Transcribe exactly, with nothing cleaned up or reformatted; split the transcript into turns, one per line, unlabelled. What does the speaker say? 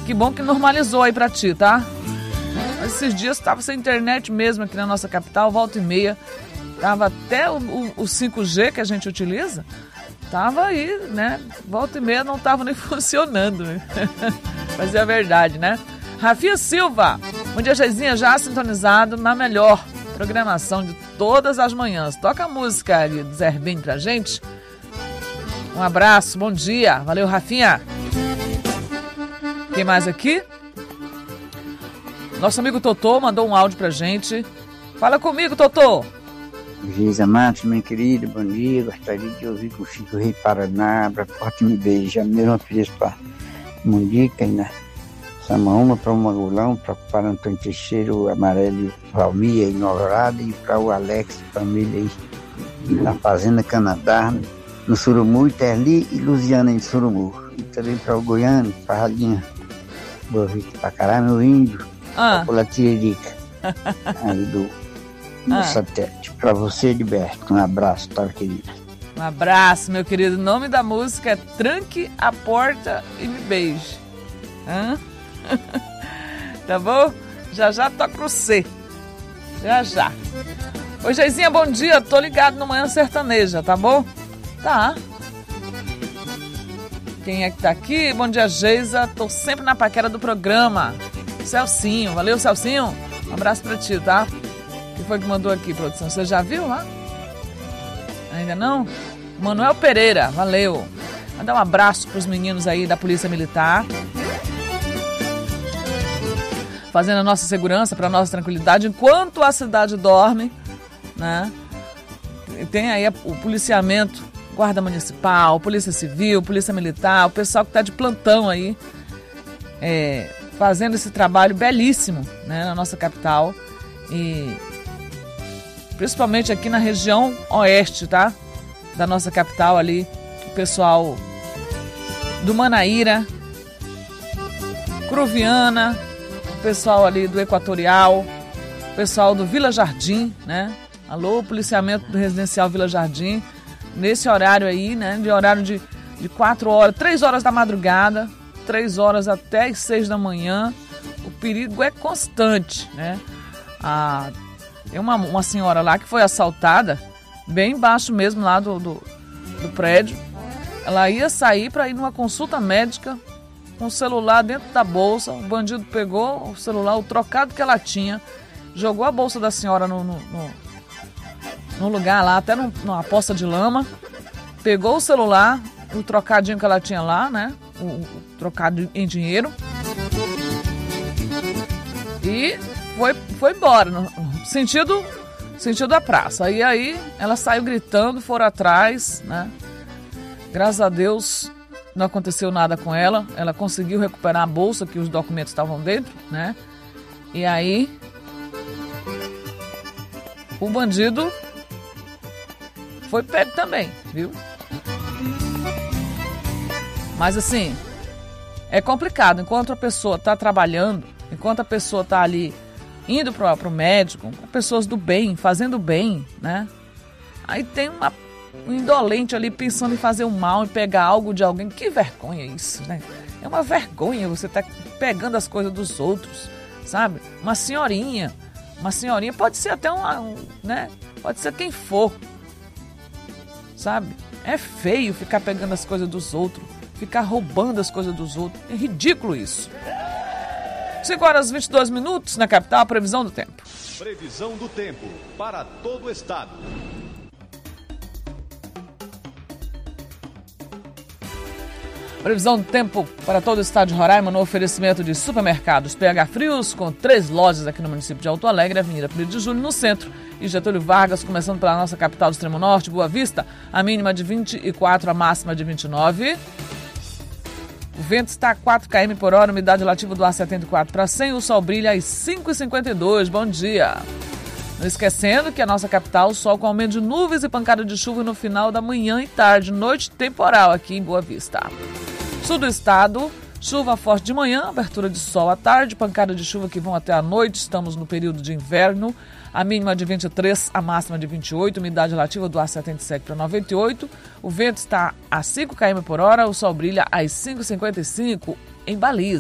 Que bom que normalizou aí pra ti, tá? Mas esses dias tava sem internet mesmo aqui na nossa capital, volta e meia. Tava até o, o, o cinco G que a gente utiliza, tava aí, né? Volta e meia não tava nem funcionando. Né? Mas é a verdade, né? Rafinha Silva, bom dia, Geizinha, já sintonizado na melhor programação de todas as manhãs. Toca a música ali do Zerbinho pra gente. Um abraço, bom dia. Valeu, Rafinha. Quem mais aqui? Nosso amigo Totô mandou um áudio pra gente. Fala comigo, Totô.
Geisa Matos, minha querida, bom dia. Gostaria de ouvir com o Chico Rei Paraná, para Forte Me Beija. A mesma feliz para Mundica, né? Samaúma, para o Magulão, para Antônio Teixeira, o Amarelo, Valmir, em Alvorada, e para o Alex, família aí da Fazenda Canadá, no Surumú, Iterli e Luziana em Surumú. E também para o Goiânia, para a Radinha, Boa Vista, para caralho, meu índio,
ah.
para a Tiririca, ali do, do ah. satélite. Para você, Liberto, um abraço, tá, querida?
Um abraço, meu querido. O nome da música é Tranque a Porta e Me Beije. Hã? Tá bom? Já já toca pro C. Já já. Oi, Geizinha, bom dia. Tô ligado no Manhã Sertaneja, tá bom? Tá. Quem é que tá aqui? Bom dia, Geisa. Tô sempre na paquera do programa. Celcinho. Valeu, Celcinho. Um abraço pra ti, tá? Quem foi que mandou aqui, produção? Você já viu lá? Ainda não? Manuel Pereira. Valeu. Mandar um abraço pros meninos aí da Polícia Militar. Fazendo a nossa segurança, para a nossa tranquilidade, enquanto a cidade dorme, né? Tem aí o policiamento, Guarda Municipal, Polícia Civil, Polícia Militar, o pessoal que está de plantão aí, é, fazendo esse trabalho belíssimo, né, na nossa capital, e principalmente aqui na região oeste, tá? Da nossa capital ali, o pessoal do Manaíra, Cruviana, pessoal ali do Equatorial, pessoal do Vila Jardim, né? Alô, policiamento do Residencial Vila Jardim, nesse horário aí, né? De horário de, de quatro horas, três horas da madrugada, três horas até as seis da manhã. O perigo é constante, né? Ah, tem uma, uma senhora lá que foi assaltada, bem embaixo mesmo lá do, do, do prédio. Ela ia sair para ir numa consulta médica, com o celular dentro da bolsa. O bandido pegou o celular, o trocado que ela tinha, jogou a bolsa da senhora no, no, no, no lugar lá, até no, numa poça de lama, pegou o celular, o trocadinho que ela tinha lá, né, o, o trocado em dinheiro, e foi, foi embora, no sentido, sentido da praça. E aí ela saiu gritando, foram atrás, né, graças a Deus não aconteceu nada com ela, ela conseguiu recuperar a bolsa que os documentos estavam dentro, né? E aí o bandido foi pego também, viu? Mas assim, é complicado, enquanto a pessoa está trabalhando, enquanto a pessoa está ali indo para o médico, pessoas do bem, fazendo bem, né? Aí tem uma um indolente ali pensando em fazer um mal, em pegar algo de alguém. Que vergonha isso, né? É uma vergonha você tá pegando as coisas dos outros, sabe? Uma senhorinha, uma senhorinha, pode ser até uma, um, né? Pode ser quem for, sabe? É feio ficar pegando as coisas dos outros, ficar roubando as coisas dos outros. É ridículo isso. cinco horas e vinte e dois minutos na capital, previsão do tempo.
Previsão do tempo para todo o estado.
Previsão do tempo para todo o estado de Roraima no oferecimento de supermercados P H Frios, com três lojas aqui no município de Alto Alegre, Avenida primeiro de Julho no centro e Getúlio Vargas, começando pela nossa capital do extremo norte, Boa Vista, a mínima de vinte e quatro, a máxima de vinte e nove. O vento está a quatro quilômetros por hora, umidade relativa do ar setenta e quatro para cem, o sol brilha às cinco e cinquenta e dois. Bom dia! Não esquecendo que a nossa capital, sol com aumento de nuvens e pancada de chuva no final da manhã e tarde, noite temporal aqui em Boa Vista. Sul do estado, chuva forte de manhã, abertura de sol à tarde, pancada de chuva que vão até a noite, estamos no período de inverno, a mínima de vinte e três, a máxima de vinte e oito, umidade relativa do ar setenta e sete para noventa e oito, o vento está a cinco quilômetros por hora, o sol brilha às cinco e cinquenta e cinco em Baliza.